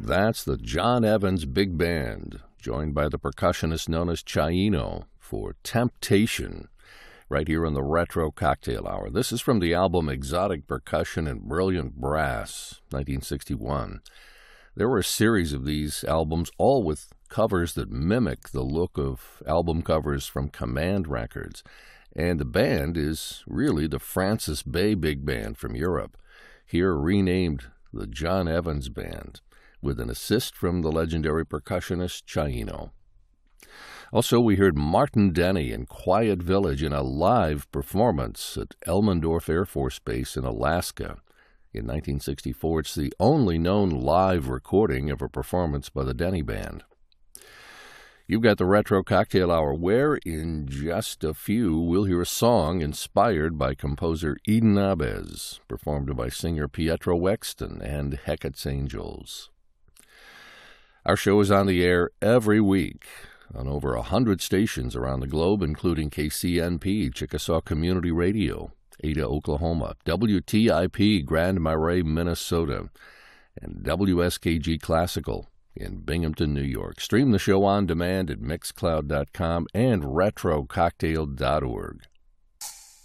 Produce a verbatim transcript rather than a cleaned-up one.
That's the John Evans Big Band, joined by the percussionist known as Chino for Temptation, right here on the Retro Cocktail Hour. This is from the album Exotic Percussion and Brilliant Brass, nineteen sixty-one. There were a series of these albums, all with covers that mimic the look of album covers from Command Records. And the band is really the Francis Bay Big Band from Europe, here renamed the John Evans Band, with an assist from the legendary percussionist Chino. Also, we heard Martin Denny and Quiet Village in a live performance at Elmendorf Air Force Base in Alaska in nineteen sixty-four. It's the only known live recording of a performance by the Denny Band. You've got the Retro Cocktail Hour, where in just a few we'll hear a song inspired by composer Eden Abes, performed by singer Pietro Wexton and Hecat's Angels. Our show is on the air every week on over one hundred stations around the globe, including K C N P, Chickasaw Community Radio, Ada, Oklahoma, W T I P, Grand Marais, Minnesota, and W S K G Classical in Binghamton, New York. Stream the show on demand at mixcloud dot com and retro cocktail dot org.